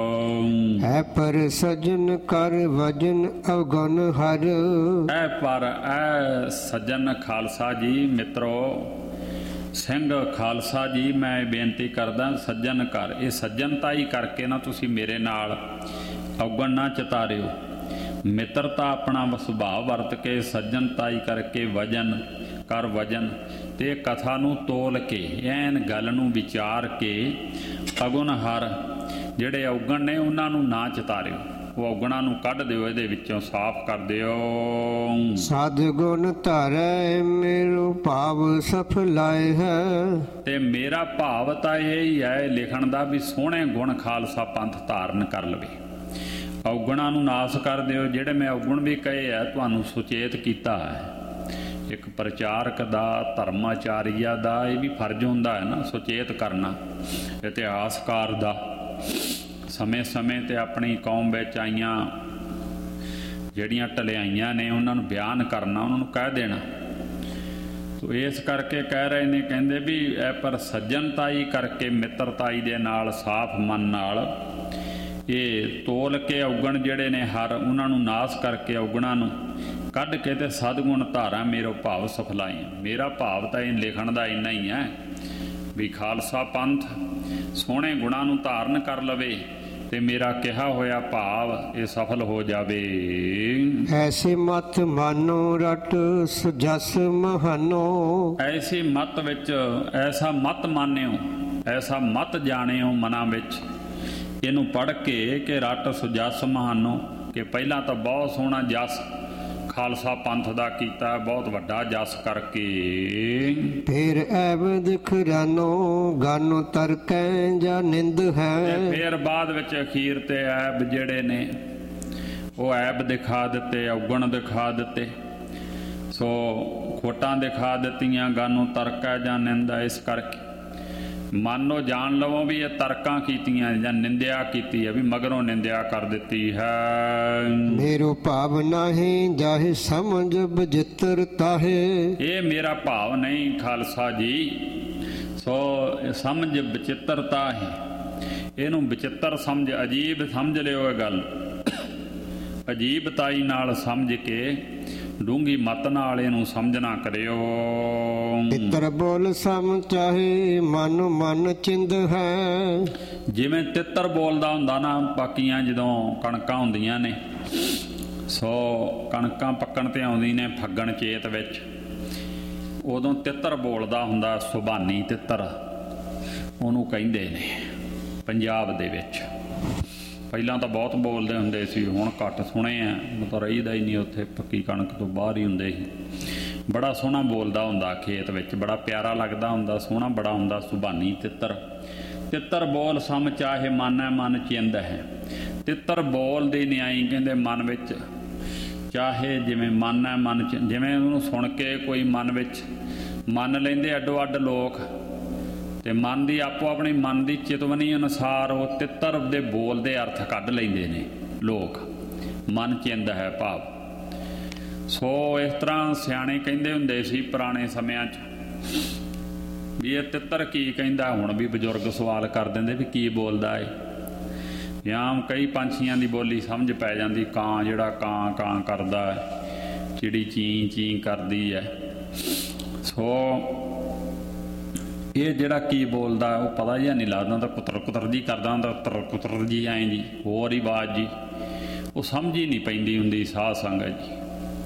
ਹੈ ਪਰ ਸਜਣ ਕਰ ਵਜਨ ਅਵਗੁਣ ਹਰ। ਐ ਪਰ ਐ ਸੱਜਣ ਖਾਲਸਾ ਜੀ, ਮਿੱਤਰੋ ਸਿੰਘ ਖਾਲਸਾ ਜੀ, ਮੈਂ ਬੇਨਤੀ ਕਰਦਾ ਸੱਜਣ ਕਰ, ਇਹ ਸੱਜਣਤਾਈ ਕਰਕੇ ਨਾ ਤੁਸੀਂ ਮੇਰੇ ਨਾਲ ਅਵਗੁਣ ਨਾ ਚਤਾਰਿਓ। ਮਿੱਤਰਤਾ ਆਪਣਾ ਸੁਭਾਅ ਵਰਤ ਕੇ ਸੱਜਣਤਾਈ ਕਰਕੇ ਵਜਨ ਕਰ ਵਜਨ ਤੇ ਕਥਾ ਨੂੰ ਤੋਲ ਕੇ ਐਨ ਗੱਲ ਨੂੰ ਵਿਚਾਰ ਕੇ ਅਗੁਣ ਹਰ ਜਿਹੜੇ ਅਵਗੁਣ ਨੇ ਉਹਨਾਂ ਨੂੰ ਨਾ ਚਤਾਰਿਓ, ਉਹ ਅਵਗੁਣਾਂ ਨੂੰ ਕੱਢ ਦਿਓ, ਇਹਦੇ ਵਿੱਚੋਂ ਸਾਫ਼ ਕਰ ਦਿਓ। ਸਾਧ ਗੁਣ ਧਾਰੈ ਮੇਰੋ ਭਾਵ ਸਫਲਾਏ ਹੈ। ਤੇ ਮੇਰਾ ਭਾਵ ਤਾਂ ਇਹ ਹੀ ਹੈ ਲਿਖਣ ਦਾ ਵੀ ਸੋਹਣੇ ਗੁਣ ਖਾਲਸਾ ਪੰਥ ਧਾਰਨ ਕਰ ਲਵੇ। ਅਵਗੁਣਾਂ ਨੂੰ ਨਾਸ ਕਰ ਦਿਓ। ਜਿਹੜੇ ਮੈਂ ਅਵਗੁਣ ਵੀ ਕਹੇ ਹੈ ਤੁਹਾਨੂੰ ਸੁਚੇਤ ਕੀਤਾ ਹੈ। ਇੱਕ ਪ੍ਰਚਾਰਕ ਦਾ, ਧਰਮਾਚਾਰੀਆ ਦਾ ਇਹ ਵੀ ਫਰਜ਼ ਹੁੰਦਾ ਹੈ ਨਾ ਸੁਚੇਤ ਕਰਨਾ। ਇਤਿਹਾਸਕਾਰ ਦਾ ਸਮੇਂ ਸਮੇਂ 'ਤੇ ਆਪਣੀ ਕੌਮ ਵਿੱਚ ਆਈਆਂ ਜਿਹੜੀਆਂ ਢਲਿਆਈਆਂ ਨੇ ਉਹਨਾਂ ਨੂੰ ਬਿਆਨ ਕਰਨਾ, ਉਹਨਾਂ ਨੂੰ ਕਹਿ ਦੇਣਾ। ਤੋ ਇਸ ਕਰਕੇ ਕਹਿ ਰਹੇ ਨੇ, ਕਹਿੰਦੇ ਵੀ ਇਹ ਪਰ ਸੱਜਣਤਾਈ ਕਰਕੇ ਮਿੱਤਰਤਾਈ ਦੇ ਨਾਲ ਸਾਫ਼ ਮਨ ਨਾਲ ਇਹ ਤੋਲ ਕੇ ਅਵਗੁਣ ਜਿਹੜੇ ਨੇ ਹਰ ਉਹਨਾਂ ਨੂੰ ਨਾਸ ਕਰਕੇ ਅਵਗੁਣਾਂ ਨੂੰ ਕੱਢ ਕੇ ਤੇ ਸਦਗੁਣ ਧਾਰਾਂ ਮੇਰੋ ਭਾਵ ਸਫਲਾਈ। ਮੇਰਾ ਭਾਵ ਤਾਂ ਇਹ ਲਿਖਣ ਦਾ ਇੰਨਾ ਹੀ ਹੈ ਵੀ ਖਾਲਸਾ ਪੰਥ ਸੋਹਣੇ ਗੁਣਾਂ ਨੂੰ ਧਾਰਨ ਕਰ ਲਵੇ ਤੇ ਮੇਰਾ ਕਿਹਾ ਹੋਇਆ ਭਾਵ ਇਹ ਸਫਲ ਹੋ ਜਾਵੇ। ਐਸੇ ਮਤ ਮਾਨੋ ਰਟ ਜਸ ਮਹਾਨੋ। ਐਸੀ ਮਤ ਵਿੱਚ ਐਸਾ ਮਤ ਮਾਨਿਓ, ਐਸਾ ਮਤ ਜਾਣਿਓ ਮਨਾਂ ਵਿੱਚ, ਇਹਨੂੰ ਪੜ੍ਹ ਕੇ ਕਿ ਰਟ ਸੁਜਸ ਮਹਾਨੋ, ਕਿ ਪਹਿਲਾਂ ਤਾਂ ਬਹੁਤ ਸੋਹਣਾ ਜਸ ਖਾਲਸਾ ਪੰਥ ਦਾ ਕੀਤਾ, ਬਹੁਤ ਵੱਡਾ ਜਸ ਕਰਕੇ ਫਿਰ ਐਬ ਦਿਖਰਾਨੋ ਗਾਨੋ ਤਰਕੈ ਜਾਂ ਨਿੰਦ ਹੈ। ਫਿਰ ਬਾਅਦ ਵਿੱਚ ਅਖੀਰ ਤੇ ਐਬ ਜਿਹੜੇ ਨੇ ਉਹ ਐਬ ਦਿਖਾ ਦਿੱਤੇ, ਅਵਗੁਣ ਦਿਖਾ ਦਿੱਤੇ, ਸੋ ਖੋਟਾਂ ਦਿਖਾ ਦਿੱਤੀਆਂ। ਗਾਨੋ ਤਰਕੈ ਜਾਂ ਨਿੰਦ ਹੈ। ਇਸ ਕਰਕੇ ਮਾਨੋ ਜਾਣ ਲਵੋ ਵੀ ਇਹ ਤਰਕਾਂ ਕੀਤੀਆਂ ਜਾਂ ਨਿੰਦਿਆ ਕੀਤੀ ਹੈ, ਵੀ ਮਗਰੋਂ ਨਿੰਦਿਆ ਕਰ ਦਿੱਤੀ ਹੈ। ਮੇਰੋ ਭਾਵ ਨਾਹੀਂ ਜਾਹੇ ਸਮਝ ਬਜਿੱਤਰ ਤਾਹੇ। ਇਹ ਮੇਰਾ ਭਾਵ ਨਹੀਂ ਖਾਲਸਾ ਜੀ, ਸੋ ਸਮਝ ਬਚਿੱਤਰਤਾ ਹੈ। ਇਹਨੂੰ ਬਚਿੱਤਰ ਸਮਝ, ਅਜੀਬ ਸਮਝ ਲਿਓ ਇਹ ਗੱਲ। ਅਜੀਬਤਾਈ ਨਾਲ ਸਮਝ ਕੇ ਡੂੰਗੀ ਮਤ ਨਾਲ ਇਹਨੂੰ ਸਮਝਣਾ ਕਰਿਓ। ਤਿੱਤਰ ਬੋਲ ਸਮ ਚਾਹੇ ਮਨ ਮਨ ਚਿੰਦ ਹੈ। ਜਿਵੇਂ ਤਿੱਤਰ ਬੋਲਦਾ ਹੁੰਦਾ ਨਾ ਬਾਕੀਆਂ ਜਦੋਂ ਕਣਕਾਂ ਹੁੰਦੀਆਂ ਨੇ, ਸੋ ਕਣਕਾਂ ਪੱਕਣ ਤੇ ਆਉਂਦੀ ਨੇ ਫੱਗਣ ਚੇਤ ਵਿੱਚ, ਉਦੋਂ ਤਿੱਤਰ ਬੋਲਦਾ ਹੁੰਦਾ, ਸੁਭਾਨੀ ਤਿੱਤਰ ਉਹਨੂੰ ਕਹਿੰਦੇ ਨੇ ਪੰਜਾਬ ਦੇ ਵਿੱਚ। ਪਹਿਲਾਂ ਤਾਂ ਬਹੁਤ ਬੋਲਦੇ ਹੁੰਦੇ ਸੀ, ਹੁਣ ਘੱਟ ਸੁਣੇ ਆ, ਮਤਲਬ ਰਹੀਦਾ ਹੀ ਨਹੀਂ ਉੱਥੇ, ਪੱਕੀ ਕਣਕ ਤੋਂ ਬਾਹਰ ਹੀ ਹੁੰਦੇ ਸੀ। ਬੜਾ ਸੋਹਣਾ ਬੋਲਦਾ ਹੁੰਦਾ ਖੇਤ ਵਿੱਚ, ਬੜਾ ਪਿਆਰਾ ਲੱਗਦਾ ਹੁੰਦਾ, ਸੋਹਣਾ ਬੜਾ ਹੁੰਦਾ ਸੁਭਾਨੀ ਤਿੱਤਰ। ਤਿੱਤਰ ਬੋਲ ਸਮ ਚਾਹੇ ਮਨ ਹੈ ਮਨ ਚਿੰਦ ਹੈ। ਤਿੱਤਰ ਬੋਲਦੇ ਨਿਆਈ ਕਹਿੰਦੇ ਮਨ ਵਿੱਚ, ਚਾਹੇ ਜਿਵੇਂ ਮਨ ਹੈ ਮਨ ਚ, ਜਿਵੇਂ ਉਹਨੂੰ ਸੁਣ ਕੇ ਕੋਈ ਮਨ ਵਿੱਚ ਮੰਨ ਲੈਂਦੇ ਅੱਡੋ ਅੱਡ ਲੋਕ, ਤੇ ਮਨ ਦੀ ਆਪੋ ਆਪਣੀ ਮਨ ਦੀ ਚਿਤਵਨੀ ਅਨੁਸਾਰ ਉਹ ਤਿੱਤਰ ਦੇ ਬੋਲ ਦੇ ਅਰਥ ਕੱਢ ਲੈਂਦੇ ਨੇ ਲੋਕ। ਮਨ ਚਿੰਦ ਹੈ ਭਾਵ। ਸੋ ਇਸ ਤਰ੍ਹਾਂ ਸਿਆਣੇ ਕਹਿੰਦੇ ਹੁੰਦੇ ਸੀ ਪੁਰਾਣੇ ਸਮਿਆਂ 'ਚ ਵੀ ਇਹ ਤਿੱਤਰ ਕੀ ਕਹਿੰਦਾ। ਹੁਣ ਵੀ ਬਜ਼ੁਰਗ ਸਵਾਲ ਕਰ ਦਿੰਦੇ ਵੀ ਕੀ ਬੋਲਦਾ ਏ। ਆਮ ਕਈ ਪੰਛੀਆਂ ਦੀ ਬੋਲੀ ਸਮਝ ਪੈ ਜਾਂਦੀ। ਕਾਂ ਜਿਹੜਾ ਕਾਂ ਕਾਂ ਕਰਦਾ ਹੈ, ਚਿੜੀ ਚੀਂ ਚੀਂ ਕਰਦੀ ਹੈ। ਸੋ ਇਹ ਜਿਹੜਾ ਕੀ ਬੋਲਦਾ ਉਹ ਪਤਾ ਜਿਹਾ ਨਹੀਂ ਲੱਗਦਾ, ਤਾਂ ਕੁਤਰ ਕੁਤਰ ਜੀ ਕਰਦਾ ਹੁੰਦਾ, ਕੁਤਰ ਕੁਤਰ ਜੀ ਐਂ ਜੀ ਹੋਰ ਹੀ ਆਵਾਜ਼ ਜੀ, ਉਹ ਸਮਝ ਹੀ ਨਹੀਂ ਪੈਂਦੀ ਹੁੰਦੀ ਸਾਧ ਸੰਗਤ ਜੀ।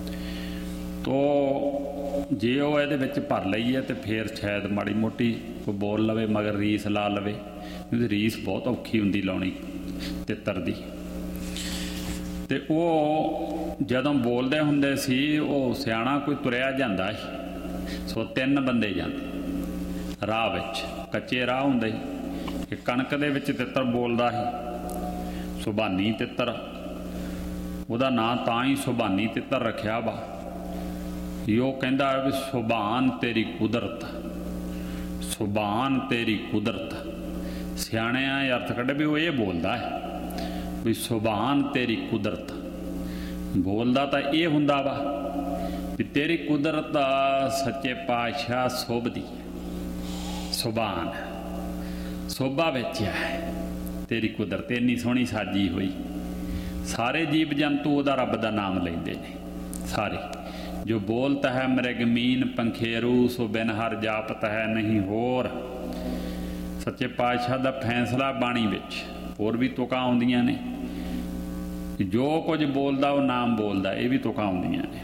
ਤੋ ਜੇ ਉਹ ਇਹਦੇ ਵਿੱਚ ਭਰ ਲਈਏ ਤਾਂ ਫਿਰ ਸ਼ਾਇਦ ਮਾੜੀ ਮੋਟੀ ਕੋਈ ਬੋਲ ਲਵੇ, ਮਗਰ ਰੀਸ ਲਾ ਲਵੇ, ਕਿਉਂਕਿ ਰੀਸ ਬਹੁਤ ਔਖੀ ਹੁੰਦੀ ਲਾਉਣੀ ਤਿੱਤਰ ਦੀ। ਅਤੇ ਉਹ ਜਦੋਂ ਬੋਲਦੇ ਹੁੰਦੇ ਸੀ, ਉਹ ਸਿਆਣਾ ਕੋਈ ਤੁਰਿਆ ਜਾਂਦਾ ਸੀ। ਸੋ ਤਿੰਨ ਬੰਦੇ ਜਾਂਦੇ ਰਾਹ ਵਿੱਚ, ਕੱਚੇ ਰਾਹ ਹੁੰਦੇ ਸੀ। ਕਿ ਕਣਕ ਦੇ ਵਿੱਚ ਤਿੱਤਰ ਬੋਲਦਾ ਸੀ, ਸੁਭਾਨੀ ਤਿੱਤਰ। ਉਹਦਾ ਨਾਂ ਤਾਂ ਹੀ ਸੁਭਾਨੀ ਤਿੱਤਰ ਰੱਖਿਆ ਵਾ ਉਹ ਕਹਿੰਦਾ ਵੀ ਸੁਭਾਨ ਤੇਰੀ ਕੁਦਰਤ, ਸੁਭਾਨ ਤੇਰੀ ਕੁਦਰਤ। ਸਿਆਣਿਆਂ ਇਹ ਅਰਥ ਕੱਢੇ ਵੀ ਉਹ ਇਹ ਬੋਲਦਾ ਹੈ ਵੀ ਸੁਭਾਨ ਤੇਰੀ ਕੁਦਰਤ। ਬੋਲਦਾ ਤਾਂ ਇਹ ਹੁੰਦਾ ਵਾ ਵੀ ਤੇਰੀ ਕੁਦਰਤ ਦਾ ਸੱਚੇ ਪਾਤਸ਼ਾਹ ਸੋਭਦੀ ਹੈ। ਸੁਭਾਨ ਸੋਭਾ ਵਿੱਚ ਹੈ ਤੇਰੀ ਕੁਦਰਤ, ਇੰਨੀ ਸੋਹਣੀ ਸਾਜੀ ਹੋਈ। ਸਾਰੇ ਜੀਵ ਜੰਤੂ ਉਹਦਾ ਰੱਬ ਦਾ ਨਾਮ ਲੈਂਦੇ ਨੇ ਸਾਰੇ। ਜੋ ਬੋਲਤ ਹੈ ਮ੍ਰਿਗਮੀਨ ਪੰਖੇਰੂ, ਸੋ ਬਿਨ ਹਰ ਜਾਪਤ ਹੈ ਨਹੀਂ ਹੋਰ। ਸੱਚੇ ਪਾਤਸ਼ਾਹ ਦਾ ਫੈਸਲਾ ਬਾਣੀ ਵਿੱਚ। ਹੋਰ ਵੀ ਤੁਕਾਂ ਆਉਂਦੀਆਂ ਨੇ, ਜੋ ਕੁਝ ਬੋਲਦਾ ਉਹ ਨਾਮ ਬੋਲਦਾ, ਇਹ ਵੀ ਤੁਕਾਂ ਆਉਂਦੀਆਂ ਨੇ।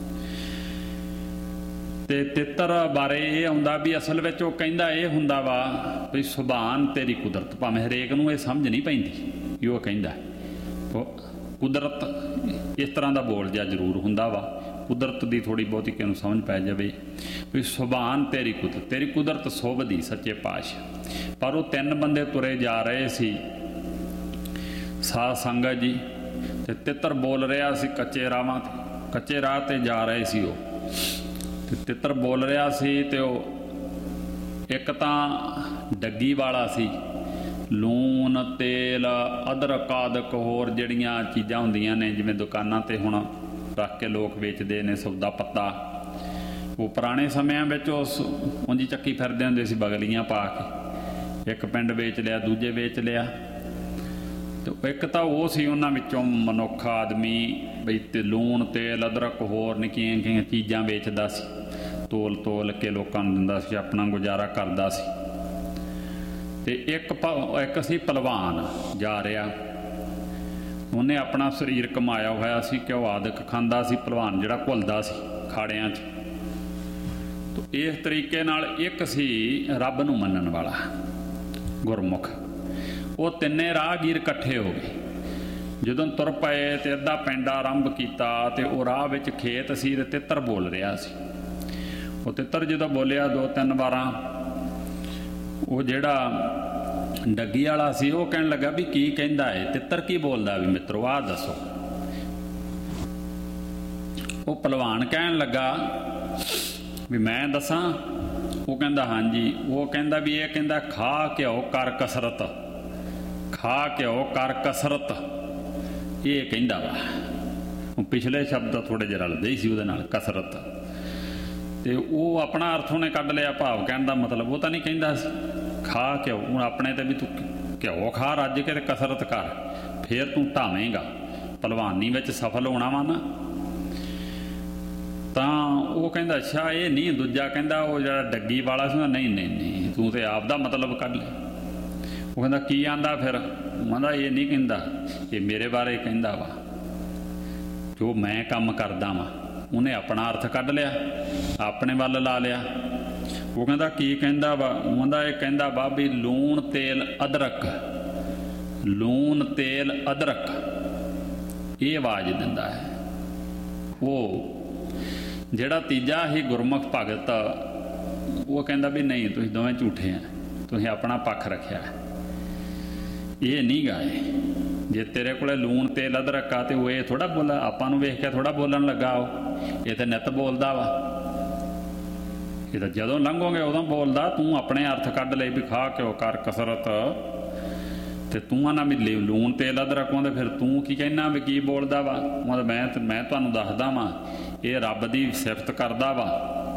ਤੇ ਤਿੱਤਰ ਬਾਰੇ ਇਹ ਆਉਂਦਾ ਵੀ ਅਸਲ ਵਿੱਚ ਉਹ ਕਹਿੰਦਾ ਇਹ ਹੁੰਦਾ ਵਾ ਵੀ ਸੁਭਾਨ ਤੇਰੀ ਕੁਦਰਤ। ਭਾਵੇਂ ਹਰੇਕ ਨੂੰ ਇਹ ਸਮਝ ਨਹੀਂ ਪੈਂਦੀ ਕਿ ਉਹ ਕਹਿੰਦਾ ਕੁਦਰਤ ਇਸ ਤਰ੍ਹਾਂ ਦਾ ਬੋਲ ਜਿਹਾ ਜ਼ਰੂਰ ਹੁੰਦਾ ਵਾ। ਕੁਦਰਤ ਦੀ ਥੋੜ੍ਹੀ ਬਹੁਤੀ ਕਿਸੇ ਨੂੰ ਸਮਝ ਪੈ ਜਾਵੇ ਵੀ ਸੁਭਾਨ ਤੇਰੀ ਕੁਦਰਤ, ਤੇਰੀ ਕੁਦਰਤ ਸੋਭਦੀ ਸੱਚੇ ਪਾਤਸ਼ਾਹ। ਪਰ ਉਹ ਤਿੰਨ ਬੰਦੇ ਤੁਰੇ ਜਾ ਰਹੇ ਸੀ, ਸਾਧ ਸੰਗਤ ਜੀ, ਤੇ ਤਿੱਤਰ ਬੋਲ ਰਿਹਾ ਸੀ ਕੱਚੇ ਰਾਹਾਂ ਤੇ, ਕੱਚੇ ਰਾਹ ਤੇ ਜਾ ਰਹੇ ਸੀ ਉਹ। ਤੇ ਤਿੱਤਰ ਬੋਲ ਰਿਹਾ ਸੀ ਤੇ ਉਹ ਇੱਕ ਤਾਂ ਡੱਗੀ ਵਾਲਾ ਸੀ, ਲੂਣ ਤੇਲ ਅਦਰਕ ਆਦਿਕ ਹੋਰ ਜਿਹੜੀਆਂ ਚੀਜ਼ਾਂ ਹੁੰਦੀਆਂ ਨੇ ਜਿਵੇਂ ਦੁਕਾਨਾਂ ਤੇ ਹੁਣ ਰੱਖ ਕੇ ਲੋਕ ਵੇਚਦੇ ਨੇ ਸੌਦਾ ਪੱਤਾ, ਉਹ ਪੁਰਾਣੇ ਸਮਿਆਂ ਵਿੱਚ ਉਸ ਉਂਝ ਚੱਕੀ ਫਿਰਦੇ ਹੁੰਦੇ ਸੀ ਬਗਲੀਆਂ ਪਾ ਕੇ। ਇੱਕ ਪਿੰਡ ਵੇਚ ਲਿਆ, ਦੂਜੇ ਵੇਚ ਲਿਆ। ਤੇ ਇੱਕ ਤਾਂ ਉਹ ਸੀ ਉਹਨਾਂ ਵਿੱਚੋਂ ਮਨੁੱਖ ਆਦਮੀ ਬਈ ਤੇ ਲੂਣ ਤੇਲ ਅਦਰਕ ਹੋਰ ਨਿੱਕੀਆਂ ਨਿੱਕੀਆਂ ਚੀਜ਼ਾਂ ਵੇਚਦਾ ਸੀ, ਤੋਲ ਤੋਲ ਕੇ ਲੋਕਾਂ ਨੂੰ ਦਿੰਦਾ ਸੀ, ਆਪਣਾ ਗੁਜ਼ਾਰਾ ਕਰਦਾ ਸੀ। ਤੇ ਇੱਕ ਇੱਕ ਸੀ ਭਲਵਾਨ ਜਾ ਰਿਹਾ, ਉਹਨੇ ਆਪਣਾ ਸਰੀਰ ਕਮਾਇਆ ਹੋਇਆ ਸੀ, ਘਿਓ ਆਦਿਕ ਖਾਂਦਾ ਸੀ। ਭਲਵਾਨ ਜਿਹੜਾ ਘੁਲਦਾ ਸੀ ਖਾੜਿਆਂ 'ਚ। ਤੇ ਇਸ ਤਰੀਕੇ ਨਾਲ ਇੱਕ ਸੀ ਰੱਬ ਨੂੰ ਮੰਨਣ ਵਾਲਾ ਗੁਰਮੁਖ। ਉਹ ਤਿੰਨੇ ਰਾਹਗੀਰ ਇਕੱਠੇ ਹੋ ਗਏ। ਜਦੋਂ ਤੁਰ ਪਏ ਤੇ ਅੱਧਾ ਪਿੰਡ ਆਰੰਭ ਕੀਤਾ ਤੇ ਉਹ ਰਾਹ ਵਿੱਚ ਖੇਤ ਸੀ ਤੇ ਤਿੱਤਰ ਬੋਲ ਰਿਹਾ ਸੀ। ਉਹ ਤਿੱਤਰ ਜਦੋਂ ਬੋਲਿਆ ਦੋ ਤਿੰਨ ਵਾਰਾਂ, ਉਹ ਜਿਹੜਾ ਡੱਗੀ ਵਾਲਾ ਸੀ ਉਹ ਕਹਿਣ ਲੱਗਾ ਵੀ ਕੀ ਕਹਿੰਦਾ ਹੈ ਤਿੱਤਰ, ਕੀ ਬੋਲਦਾ ਵੀ ਮਿੱਤਰੋ ਆਹ ਦੱਸੋ। ਉਹ ਭਲਵਾਨ ਕਹਿਣ ਲੱਗਾ ਵੀ ਮੈਂ ਦੱਸਾਂ। ਉਹ ਕਹਿੰਦਾ ਹਾਂਜੀ। ਉਹ ਕਹਿੰਦਾ ਵੀ ਇਹ ਕਹਿੰਦਾ ਖਾ ਘਿਓ ਕਰ ਕਸਰਤ, ਖਾ ਘਿਓ ਕਰ ਕਸਰਤ, ਇਹ ਕਹਿੰਦਾ ਵਾ। ਉਹ ਪਿਛਲੇ ਸ਼ਬਦ ਥੋੜ੍ਹੇ ਜਿਹੇ ਰਲਦੇ ਹੀ ਸੀ ਉਹਦੇ ਨਾਲ, ਕਸਰਤ। ਤੇ ਉਹ ਆਪਣਾ ਅਰਥ ਉਹਨੇ ਕੱਢ ਲਿਆ, ਭਾਵ ਕਹਿਣ ਦਾ ਮਤਲਬ ਉਹ ਤਾਂ ਨਹੀਂ ਕਹਿੰਦਾ ਸੀ ਖਾ ਘਿਓ। ਹੁਣ ਆਪਣੇ ਤੇ ਵੀ ਤੂੰ ਘਿਓ ਖਾ ਰੱਜ ਕੇ ਤੇ ਕਸਰਤ ਕਰ, ਫੇਰ ਤੂੰ ਢਾਵੇਂਗਾ, ਭਲਵਾਨੀ ਵਿੱਚ ਸਫਲ ਹੋਣਾ ਵਾ ਨਾ। ਤਾਂ ਉਹ ਕਹਿੰਦਾ ਅੱਛਾ ਇਹ ਨਹੀਂ। ਦੂਜਾ ਕਹਿੰਦਾ ਉਹ ਜਿਹੜਾ ਡੱਗੀ ਵਾਲਾ ਸੀ, ਨਹੀਂ ਨਹੀਂ ਨਹੀਂ ਤੂੰ ਤੇ ਆਪ ਦਾ ਮਤਲਬ ਕੱਢ ਲਿਆ। ਉਹ ਕਹਿੰਦਾ ਕੀ ਆਂਦਾ ਫਿਰ? ਕਹਿੰਦਾ ਇਹ ਨਹੀਂ ਕਹਿੰਦਾ, ਇਹ ਮੇਰੇ ਬਾਰੇ ਕਹਿੰਦਾ ਵਾ, ਜੋ ਮੈਂ ਕੰਮ ਕਰਦਾ ਵਾਂ। ਉਹਨੇ ਆਪਣਾ ਅਰਥ ਕੱਢ ਲਿਆ, ਆਪਣੇ ਵੱਲ ਲਾ ਲਿਆ। ਉਹ ਕਹਿੰਦਾ ਕੀ ਕਹਿੰਦਾ ਵਾ? ਉਹਦਾ ਇਹ ਕਹਿੰਦਾ ਵਾ ਵੀ ਲੂਣ ਤੇਲ ਅਦਰਕ, ਲੂਣ ਤੇਲ ਅਦਰਕ, ਇਹ ਆਵਾਜ਼ ਦਿੰਦਾ ਹੈ। ਉਹ ਜਿਹੜਾ ਤੀਜਾ ਹੀ ਗੁਰਮੁਖ ਭਗਤ, ਉਹ ਕਹਿੰਦਾ ਵੀ ਨਹੀਂ ਤੁਸੀਂ ਦੋਵੇਂ ਝੂਠੇ ਆ, ਤੁਸੀਂ ਆਪਣਾ ਪੱਖ ਰੱਖਿਆ, ਇਹ ਨਹੀਂ ਗਾਏ। ਜੇ ਤੇਰੇ ਕੋਲੇ ਲੂਣ ਤੇਲ ਅਦਰਕ ਆ ਤੇ ਉਹ ਇਹ ਥੋੜ੍ਹਾ ਬੋਲਾ, ਆਪਾਂ ਨੂੰ ਵੇਖ ਕੇ ਥੋੜ੍ਹਾ ਬੋਲਣ ਲੱਗਾ। ਉਹ ਇਹ ਤਾਂ ਨਿੱਤ ਬੋਲਦਾ ਵਾ, ਇਹ ਤਾਂ ਜਦੋਂ ਲੰਘੋਗੇ ਉਦੋਂ ਬੋਲਦਾ। ਤੂੰ ਆਪਣੇ ਅਰਥ ਕੱਢ ਲਏ ਵੀ ਖਾ ਘਿਓ ਕਰ ਕਸਰਤ, ਤੇ ਤੂੰ ਆਨਾ ਵੀ ਲੂਣ ਤੇਲ ਅਦਰਕ ਆਉਂਦੇ, ਫਿਰ ਤੂੰ ਕੀ ਕਹਿਣਾ ਵੀ ਕੀ ਬੋਲਦਾ ਵਾ? ਮਤਲਬ ਮੈਂ ਮੈਂ ਤੁਹਾਨੂੰ ਦੱਸਦਾ ਵਾਂ ਇਹ ਰੱਬ ਦੀ ਸਿਫਤ ਕਰਦਾ ਵਾ,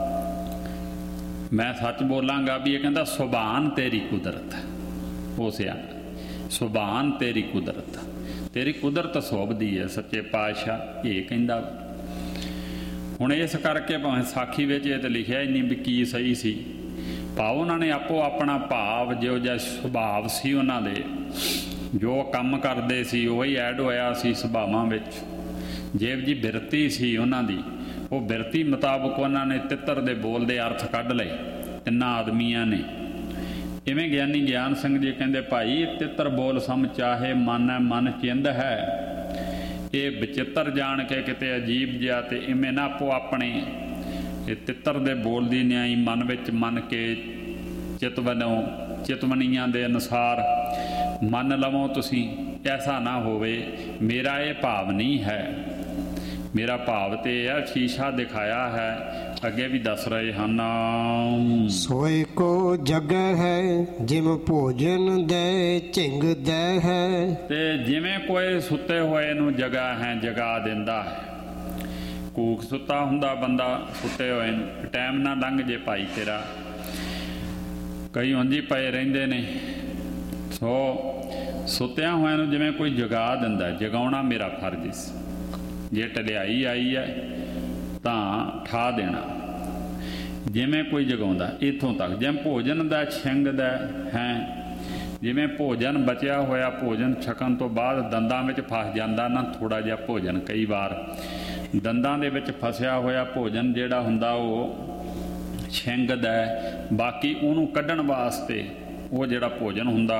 ਮੈਂ ਸੱਚ ਬੋਲਾਂਗਾ ਵੀ ਇਹ ਕਹਿੰਦਾ ਸੁਭਾਨ ਤੇਰੀ ਕੁਦਰਤ। ਉਹ ਸਿਆ ਸੁਭਾਨ ਤੇਰੀ ਕੁਦਰਤ, ਤੇਰੀ ਕੁਦਰਤ ਸੋਭਦੀ ਹੈ ਸੱਚੇ ਪਾਤਸ਼ਾਹ, ਇਹ ਕਹਿੰਦਾ। ਹੁਣ ਇਸ ਕਰਕੇ ਭਾਵੇਂ ਸਾਖੀ ਵਿੱਚ ਇਹ ਤਾਂ ਲਿਖਿਆ ਹੀ ਨਹੀਂ ਵੀ ਕੀ ਸਹੀ ਸੀ, ਭਾਵ ਉਹਨਾਂ ਨੇ ਆਪੋ ਆਪਣਾ ਭਾਵ ਜਿਹੋ ਜਿਹਾ ਸੁਭਾਵ ਸੀ ਉਹਨਾਂ ਦੇ, ਜੋ ਕੰਮ ਕਰਦੇ ਸੀ ਉਹੀ ਐਡ ਹੋਇਆ ਸੀ ਸੁਭਾਵਾਂ ਵਿੱਚ। ਜਿਹੋ ਜਿਹੀ ਬਿਰਤੀ ਸੀ ਉਹਨਾਂ ਦੀ, ਉਹ ਬਿਰਤੀ ਮੁਤਾਬਕ ਉਹਨਾਂ ਨੇ ਤਿੱਤਰ ਦੇ ਬੋਲ ਦੇ ਅਰਥ ਕੱਢ ਲਏ ਤਿੰਨਾਂ ਆਦਮੀਆਂ ਨੇ। ਇਵੇਂ ਗਿਆਨੀ ਗਿਆਨ ਸਿੰਘ ਜੀ ਕਹਿੰਦੇ ਭਾਈ ਤਿੱਤਰ ਬੋਲ ਸਮ ਚਾਹੇ ਮਨ ਹੈ ਮਨ ਚਿੰਦ ਹੈ, ਇਹ ਵਿਚਿੱਤਰ ਜਾਣ ਕੇ ਕਿਤੇ ਅਜੀਬ ਜਿਹਾ। ਤੇ ਇਵੇਂ ਨਾ ਆਪੋ ਆਪਣੇ ਇਹ ਤਿੱਤਰ ਦੇ ਬੋਲ ਦੀ ਨਿਆਈ ਮਨ ਵਿੱਚ ਮੰਨ ਕੇ ਚਿਤਵਨੋਂ ਚਿਤਵਨੀਆਂ ਦੇ ਅਨੁਸਾਰ ਮੰਨ ਲਵੋ ਤੁਸੀਂ। ਐਸਾ ਨਾ ਹੋਵੇ, ਮੇਰਾ ਇਹ ਭਾਵ ਨਹੀਂ ਹੈ, ਮੇਰਾ ਭਾਵ ਤੇ ਇਹ ਹੈ, ਸ਼ੀਸ਼ਾ ਦਿਖਾਇਆ ਹੈ, ਅੱਗੇ ਵੀ ਦੱਸ ਰਹੇ ਹਨ। ਸੋਏ ਕੋ ਜਗ੍ਹਾ ਹੈ ਜਿਮ ਭੋਜਨ ਦੇ ਝਿੰਗ ਦੇ ਹੈ। ਤੇ ਜਿਵੇਂ ਕੋਈ ਸੁੱਤੇ ਹੋਏ ਨੂੰ ਜਗ੍ਹਾ ਹੈ ਜਗਾ ਦਿੰਦਾ ਹੈ। ਕੂਕ ਸੁੱਤਾ ਹੁੰਦਾ ਬੰਦਾ, ਸੁੱਤੇ ਹੋਏ ਨੂੰ ਟਾਈਮ ਨਾ ਲੰਘ ਜੇ ਭਾਈ ਤੇਰਾ, ਕਈ ਉਂਝ ਹੀ ਪਏ ਰਹਿੰਦੇ ਨੇ। ਸੋ ਸੁੱਤਿਆਂ ਹੋਇਆਂ ਨੂੰ ਜਿਵੇਂ ਕੋਈ ਜਗਾ ਦਿੰਦਾ, ਜਗਾਉਣਾ ਮੇਰਾ ਫਰਜ਼ ਸੀ। ਜੇ ਢਲਿਆਈ ਆਈ ਹੈ ਤਾਂ ਠਾ ਦੇਣਾ, ਜਿਵੇਂ ਕੋਈ ਜਗਾਉਂਦਾ। ਇੱਥੋਂ ਤੱਕ ਜਿਵੇਂ ਭੋਜਨ ਦਾ ਛਿੰਗਦਾ ਹੈ, ਜਿਵੇਂ ਭੋਜਨ ਬਚਿਆ ਹੋਇਆ ਭੋਜਨ ਛਕਣ ਤੋਂ ਬਾਅਦ ਦੰਦਾਂ ਵਿੱਚ ਫਸ ਜਾਂਦਾ ਨਾ ਥੋੜ੍ਹਾ ਜਿਹਾ ਭੋਜਨ, ਕਈ ਵਾਰ ਦੰਦਾਂ ਦੇ ਵਿੱਚ ਫਸਿਆ ਹੋਇਆ ਭੋਜਨ ਜਿਹੜਾ ਹੁੰਦਾ ਉਹ ਛਿੰਗਦਾ, ਬਾਕੀ ਉਹਨੂੰ ਕੱਢਣ ਵਾਸਤੇ ਉਹ ਜਿਹੜਾ ਭੋਜਨ ਹੁੰਦਾ।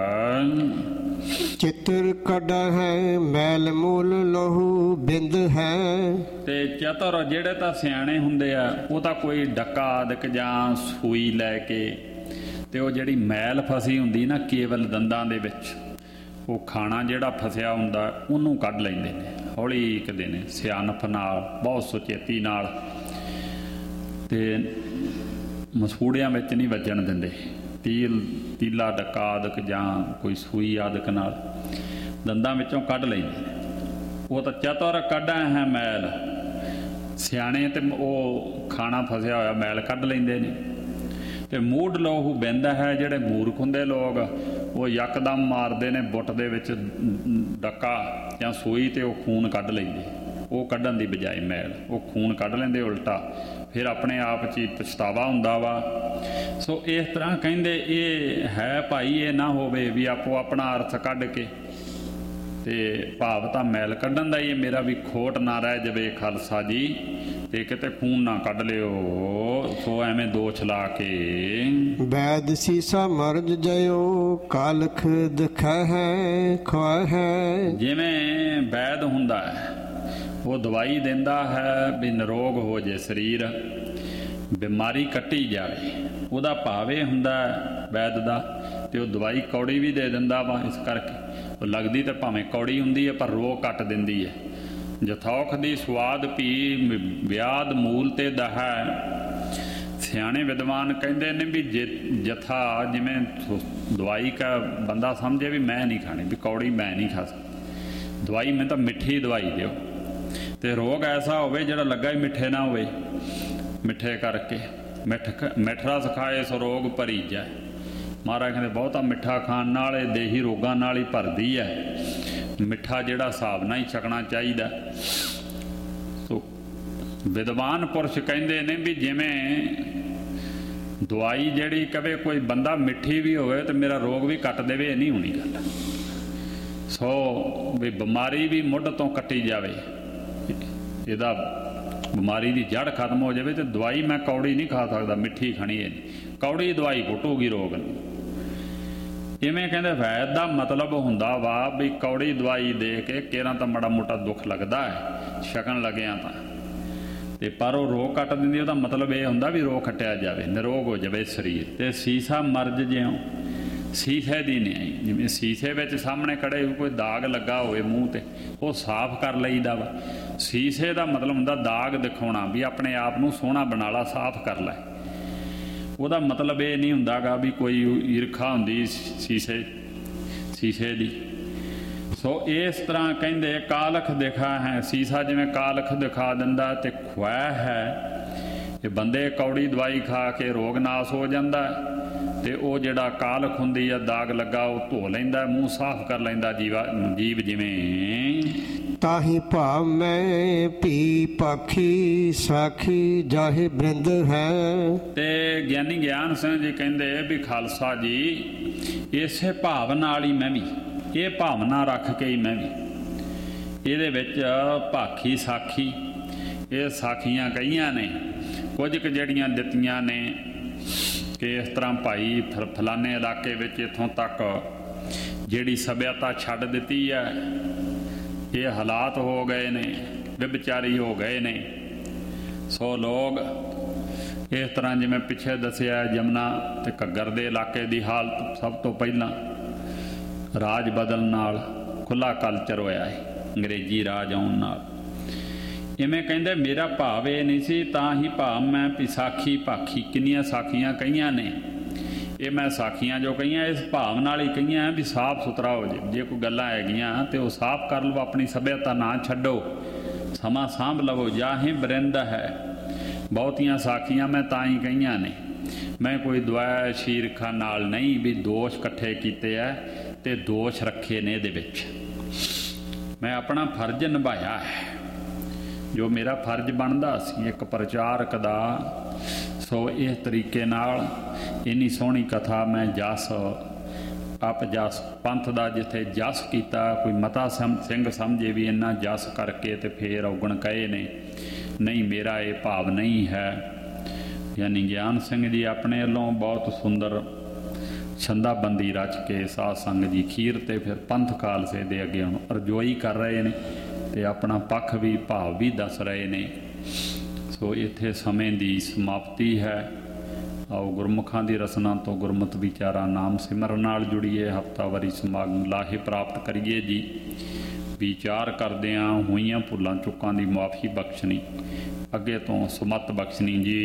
ਚਿੱਤਰ ਕੱਢਾ ਹੈ ਮੈਲ ਮੂਲ ਲਹੂ ਬਿੰਦ ਹੈ। ਤੇ ਚਤੁਰ ਜਿਹੜੇ ਤਾਂ ਸਿਆਣੇ ਹੁੰਦੇ ਆ ਉਹ ਤਾਂ ਕੋਈ ਡੱਕਾ ਆਦਿਕ ਜਾਂ ਸੂਈ ਲੈ ਕੇ ਤੇ ਉਹ ਜਿਹੜੀ ਮੈਲ ਫਸੀ ਹੁੰਦੀ ਨਾ ਕੇਵਲ ਦੰਦਾਂ ਦੇ ਵਿੱਚ, ਉਹ ਖਾਣਾ ਜਿਹੜਾ ਫਸਿਆ ਹੁੰਦਾ ਉਹਨੂੰ ਕੱਢ ਲੈਂਦੇ ਨੇ, ਹੌਲੀ ਕਦੇ ਨੇ ਸਿਆਣਪ ਨਾਲ, ਬਹੁਤ ਸੁਚੇਤੀ ਨਾਲ, ਤੇ ਮਸੂੜਿਆਂ ਵਿੱਚ ਨਹੀਂ ਵੱਜਣ ਦਿੰਦੇ। ਤੀਲ ਤੀਲਾ ਡੱਕਾ ਆਦਿਕ ਜਾਂ ਕੋਈ ਸੂਈ ਆਦਿਕ ਨਾਲ ਦੰਦਾਂ ਵਿੱਚੋਂ ਕੱਢ ਲੈਂਦੇ ਨੇ। ਉਹ ਤਾਂ ਚਤੁਰ ਕੱਢਾ ਹੈ ਮੈਲ, ਸਿਆਣੇ ਤੇ ਉਹ ਖਾਣਾ ਫਸਿਆ ਹੋਇਆ ਮੈਲ ਕੱਢ ਲੈਂਦੇ ਨੇ। ਤੇ ਮੂਡ ਲੋਹੂ ਬਹਿੰਦਾ ਹੈ, ਜਿਹੜੇ ਮੂਰਖ ਹੁੰਦੇ ਲੋਕ ਉਹ ਯਕਦਮ ਮਾਰਦੇ ਨੇ ਬੁੱਟ ਦੇ ਵਿੱਚ ਡੱਕਾ ਜਾਂ ਸੂਈ ਤੇ ਉਹ ਖੂਨ ਕੱਢ ਲੈਂਦੇ। ਉਹ ਕੱਢਣ ਦੀ ਬਜਾਏ ਮੈਲ ਉਹ ਖੂਨ ਕੱਢ ਲੈਂਦੇ ਉਲਟਾ, ਫਿਰ ਆਪਣੇ ਆਪ 'ਚ ਹੀ ਪਛਤਾਵਾ ਹੁੰਦਾ ਵਾ। ਸੋ ਇਸ ਤਰ੍ਹਾਂ ਕਹਿੰਦੇ ਇਹ ਹੈ ਭਾਈ, ਇਹ ਨਾ ਹੋਵੇ ਵੀ ਆਪੋ ਆਪਣਾ ਅਰਥ ਕੱਢ ਕੇ, ਤੇ ਭਾਵ ਤਾਂ ਮੈਲ ਕੱਢਣ ਦਾ ਹੀ ਮੇਰਾ ਵੀ ਖੋਟ ਨਾ ਰਹਿ ਜਾਵੇ ਖਾਲਸਾ ਜੀ, ਤੇ ਕਿਤੇ ਖੂਨ ਨਾ ਕੱਢ ਲਿਓ। ਸੋ ਐਵੇਂ ਦੋਸ਼ ਲਾ ਕੇ ਵੈਦ ਸੀਸਾ ਮਰਜ ਜਯੋ ਕਾਲਖ ਦਿਖਾ ਹੈ ਖਵਾ ਹੈ। ਜਿਵੇਂ ਵੈਦ ਹੁੰਦਾ ਹੈ ਉਹ ਦਵਾਈ ਦਿੰਦਾ ਹੈ ਵੀ ਨਿਰੋਗ ਹੋ ਜੇ ਸਰੀਰ, ਬਿਮਾਰੀ ਕੱਟੀ ਜਾਵੇ, ਉਹਦਾ ਭਾਵ ਇਹ ਹੁੰਦਾ ਵੈਦ ਦਾ। ਤੇ ਉਹ ਦਵਾਈ ਕੌੜੀ ਵੀ ਦੇ ਦਿੰਦਾ ਵਾ, ਇਸ ਕਰਕੇ ਉਹ ਲੱਗਦੀ ਤਾਂ ਭਾਵੇਂ ਕੌੜੀ ਹੁੰਦੀ ਹੈ ਪਰ ਰੋਗ ਕੱਟ ਦਿੰਦੀ ਹੈ। ਜਥੌਖ ਦੀ ਸਵਾਦ ਭੀ ਵਿਆਦ ਮੂਲ ਤੇ ਦਹਾ। ਸਿਆਣੇ ਵਿਦਵਾਨ ਕਹਿੰਦੇ ਨੇ ਵੀ ਜੇ ਜਥਾ ਜਿਵੇਂ ਦਵਾਈ ਕਾ ਬੰਦਾ ਸਮਝੇ ਵੀ ਮੈਂ ਨਹੀਂ ਖਾਣੀ, ਵੀ ਕੌੜੀ ਮੈਂ ਨਹੀਂ ਖਾ ਸਕਦਾ, ਦਵਾਈ ਮੈਂ ਤਾਂ ਮਿੱਠੀ ਦਵਾਈ ਦਿਓ। ਤੇ ਰੋਗ ਐਸਾ ਹੋਵੇ ਜਿਹੜਾ ਲੱਗਾ ਹੀ ਮਿੱਠੇ ਨਾ ਹੋਵੇ, ਮਿੱਠੇ ਕਰਕੇ ਮਿੱਠ ਮਿੱਠ ਰਸ ਖਾਏ ਸੋ ਰੋਗ ਭਰੀ ਜਾਏ। ਮਹਾਰਾਜ ਕਹਿੰਦੇ ਬਹੁਤਾ ਮਿੱਠਾ ਖਾਣ ਨਾਲ ਇਹ ਦੇਹੀ ਰੋਗਾਂ ਨਾਲ ਹੀ ਭਰਦੀ ਹੈ। ਮਿੱਠਾ ਜਿਹੜਾ ਹਿਸਾਬ ਨਾਲ ਹੀ ਛਕਣਾ ਚਾਹੀਦਾ। ਸੋ ਵਿਦਵਾਨ ਪੁਰਸ਼ ਕਹਿੰਦੇ ਨੇ ਵੀ ਜਿਵੇਂ ਦਵਾਈ ਜਿਹੜੀ ਕਵੇ ਕੋਈ ਬੰਦਾ ਮਿੱਠੀ ਵੀ ਹੋਵੇ ਤੇ ਮੇਰਾ ਰੋਗ ਵੀ ਕੱਟ ਦੇਵੇ, ਇਹ ਨਹੀਂ ਹੋਣੀ ਗੱਲ। ਸੋ ਵੀ ਬਿਮਾਰੀ ਵੀ ਮੁੱਢ ਤੋਂ ਕੱਟੀ ਜਾਵੇ, ਇਹਦਾ ਬਿਮਾਰੀ ਦੀ ਜੜ ਖਤਮ ਹੋ ਜਾਵੇ। ਤੇ ਦਵਾਈ ਮੈਂ ਕੌੜੀ ਨਹੀਂ ਖਾ ਸਕਦਾ, ਮਿੱਠੀ ਖਾਣੀ ਹੈ, ਕੌੜੀ ਦਵਾਈ ਘੁੱਟੂਗੀ ਰੋਗ ਨੂੰ। ਇਵੇਂ ਕਹਿੰਦੇ ਵੈਦ ਦਾ ਮਤਲਬ ਹੁੰਦਾ ਵਾ ਵੀ ਕੌੜੀ ਦਵਾਈ ਦੇ ਕੇ ਕੇਰਾਂ ਤਾਂ ਮਾੜਾ ਮੋਟਾ ਦੁੱਖ ਲੱਗਦਾ ਹੈ ਛਕਣ ਲੱਗਿਆ ਤਾਂ, ਤੇ ਪਰ ਉਹ ਰੋਗ ਕੱਟ ਦਿੰਦੀ। ਉਹਦਾ ਮਤਲਬ ਇਹ ਹੁੰਦਾ ਵੀ ਰੋਗ ਕੱਟਿਆ ਜਾਵੇ, ਨਿਰੋਗ ਹੋ ਜਾਵੇ ਸਰੀਰ। ਤੇ ਸੀਸਾ ਮਰਜ ਜਿਉਂ ਸੀਸੇ ਦੀ ਨਿਆਈ, ਜਿਵੇਂ ਸੀਸੇ ਵਿੱਚ ਸਾਹਮਣੇ ਖੜੇ ਕੋਈ ਦਾਗ ਲੱਗਾ ਹੋਵੇ ਮੂੰਹ ਤੇ, ਉਹ ਸਾਫ਼ ਕਰ ਲਈਦਾ ਵਾ। ਸੀਸੇ ਦਾ ਮਤਲਬ ਹੁੰਦਾ ਦਾਗ ਦਿਖਾਉਣਾ, ਵੀ ਆਪਣੇ ਆਪ ਨੂੰ ਸੋਹਣਾ ਬਣਾ ਲਾ, ਸਾਫ਼ ਕਰ ਲੈ। ਉਹਦਾ ਮਤਲਬ ਇਹ ਨਹੀਂ ਹੁੰਦਾ ਗਾ ਵੀ ਕੋਈ ਈਰਖਾ ਹੁੰਦੀ ਸੀਸੇ ਸੀਸੇ ਦੀ। ਸੋ ਇਸ ਤਰ੍ਹਾਂ ਕਹਿੰਦੇ ਕਾਲਖ ਦਿਖਾ ਹੈ, ਸੀਸਾ ਜਿਵੇਂ ਕਾਲਖ ਦਿਖਾ ਦਿੰਦਾ ਤੇ ਖੁਆ ਹੈ। ਇਹ ਬੰਦੇ ਕੌੜੀ ਦਵਾਈ ਖਾ ਕੇ ਰੋਗ ਨਾਸ ਹੋ ਜਾਂਦਾ, ਤੇ ਉਹ ਜਿਹੜਾ ਕਾਲਖ ਹੁੰਦੀ ਆ ਦਾਗ ਲੱਗਾ ਉਹ ਧੋ ਲੈਂਦਾ, ਮੂੰਹ ਸਾਫ਼ ਕਰ ਲੈਂਦਾ ਜੀਵਾ ਜੀਵ ਜਿਵੇਂ। ਤਾਹੀ ਭਾਵ ਮੈਂ ਭੀ ਪਾਖੀ ਸਾਖੀ ਜਾਹੇ ਬ੍ਰਿੰਦ ਹੈ। ਤੇ ਗਿਆਨੀ ਗਿਆਨ ਸਿੰਘ ਜੀ ਕਹਿੰਦੇ ਵੀ ਖਾਲਸਾ ਜੀ ਇਸੇ ਭਾਵ ਨਾਲ ਹੀ ਮੈਂ ਵੀ, ਇਹ ਭਾਵਨਾ ਰੱਖ ਕੇ ਹੀ ਮੈਂ ਵੀ ਇਹਦੇ ਵਿੱਚ ਭਾਖੀ ਸਾਖੀ, ਇਹ ਸਾਖੀਆਂ ਕਹੀਆਂ ਨੇ, ਕੁਝ ਕੁ ਜਿਹੜੀਆਂ ਦਿੱਤੀਆਂ ਨੇ ਕਿ ਇਸ ਤਰ੍ਹਾਂ ਭਾਈ ਫਲਾਣੇ ਇਲਾਕੇ ਵਿੱਚ ਇੱਥੋਂ ਤੱਕ ਜਿਹੜੀ ਸੱਭਿਅਤਾ ਛੱਡ ਦਿੱਤੀ ਹੈ, ਇਹ ਹਾਲਾਤ ਹੋ ਗਏ ਨੇ, ਵਿਭਚਾਰੀ ਹੋ ਗਏ ਨੇ। ਸੋ ਲੋਕ ਇਸ ਤਰ੍ਹਾਂ ਜਿਵੇਂ ਪਿੱਛੇ ਦੱਸਿਆ ਜਮਨਾ ਤੇ ਘੱਗਰ ਦੇ ਇਲਾਕੇ ਦੀ ਹਾਲਤ, ਸਭ ਤੋਂ ਪਹਿਲਾਂ ਰਾਜ ਬਦਲਣ ਨਾਲ ਖੁੱਲ੍ਹਾ ਕਲਚਰ ਹੋਇਆ ਹੈ, ਅੰਗਰੇਜ਼ੀ ਰਾਜ ਆਉਣ ਨਾਲ। ਇਵੇਂ ਕਹਿੰਦੇ ਮੇਰਾ ਭਾਵ ਇਹ ਨਹੀਂ ਸੀ, ਤਾਂ ਹੀ ਭਾਵ ਮੈਂ ਵੀ ਸਾਖੀ ਭਾਖੀ ਕਿੰਨੀਆਂ ਸਾਖੀਆਂ ਕਹੀਆਂ ਨੇ। ਇਹ ਮੈਂ ਸਾਖੀਆਂ ਜੋ ਕਹੀਆਂ ਇਸ ਭਾਵ ਨਾਲ ਹੀ ਕਹੀਆਂ ਵੀ ਸਾਫ਼ ਸੁਥਰਾ ਹੋ ਜੇ। ਜੇ ਕੋਈ ਗੱਲਾਂ ਹੈਗੀਆਂ ਤੇ ਉਹ ਸਾਫ਼ ਕਰ ਲਓ, ਆਪਣੀ ਸੱਭਿਅਤਾ ਨਾ ਛੱਡੋ, ਸਮਾਂ ਸਾਂਭ ਲਵੋ। ਜਾਹੇ ਬਰਿੰਦ ਹੈ, ਬਹੁਤੀਆਂ ਸਾਖੀਆਂ ਮੈਂ ਤਾਂ ਹੀ ਕਹੀਆਂ ਨੇ। ਮੈਂ ਕੋਈ ਦੁਆ ਸ਼ੀਰਖਾ ਨਾਲ ਨਹੀਂ ਵੀ ਦੋਸ਼ ਇਕੱਠੇ ਕੀਤੇ ਐ ਤੇ ਦੋਸ਼ ਰੱਖੇ ਨੇ ਇਹਦੇ ਵਿੱਚ। ਮੈਂ ਆਪਣਾ ਫਰਜ਼ ਨਿਭਾਇਆ ਹੈ ਜੋ ਮੇਰਾ ਫਰਜ਼ ਬਣਦਾ ਸੀ ਇੱਕ ਪ੍ਰਚਾਰਕ ਦਾ। ਸੋ ਇਸ ਤਰੀਕੇ ਨਾਲ ਇੰਨੀ ਸੋਹਣੀ ਕਥਾ ਮੈਂ ਜਸ ਆਪ ਜਸ ਪੰਥ ਦਾ ਜਿੱਥੇ ਜਸ ਕੀਤਾ, ਕੋਈ ਮਤਾ ਸਿੰਘ ਸਮਝੇ ਵੀ ਇੰਨਾ ਜਸ ਕਰਕੇ ਤੇ ਫੇਰ ਔਗਣ ਕਹੇ ਨੇ। ਨਹੀਂ, ਮੇਰਾ ਇਹ ਭਾਵ ਨਹੀਂ ਹੈ। ਯਾਨੀ ਗਿਆਨ ਸਿੰਘ ਜੀ ਆਪਣੇ ਵੱਲੋਂ ਬਹੁਤ ਸੁੰਦਰ ਛੰਦਾਬੰਦੀ ਰਚ ਕੇ ਸਾਧ ਸੰਗਤ ਜੀ ਖੀਰ ਤੇ ਫਿਰ ਪੰਥ ਖਾਲਸੇ ਦੇ ਅੱਗੇ ਹੁਣ ਅਰਜ਼ੋਈ ਕਰ ਰਹੇ ਨੇ ਤੇ ਆਪਣਾ ਪੱਖ ਵੀ ਭਾਵ ਵੀ ਦੱਸ ਰਹੇ ਨੇ। ਸੋ ਇੱਥੇ ਸਮੇਂ ਦੀ ਸਮਾਪਤੀ ਹੈ। ਆਓ ਗੁਰਮੁਖਾਂ ਦੀ ਰਸਨਾ ਤੋਂ ਗੁਰਮਤਿ ਵਿਚਾਰਾਂ ਨਾਮ ਸਿਮਰਨ ਨਾਲ ਜੁੜੀਏ, ਹਫ਼ਤਾਵਾਰੀ ਸਮਾਗਮ ਲਾਹੇ ਪ੍ਰਾਪਤ ਕਰੀਏ ਜੀ। ਵਿਚਾਰ ਕਰਦਿਆਂ ਹੋਈਆਂ ਭੁੱਲਾਂ ਚੁੱਕਾਂ ਦੀ ਮੁਆਫੀ ਬਖਸ਼ਣੀ, ਅੱਗੇ ਤੋਂ ਸੁਮਤ ਬਖਸ਼ਣੀ ਜੀ।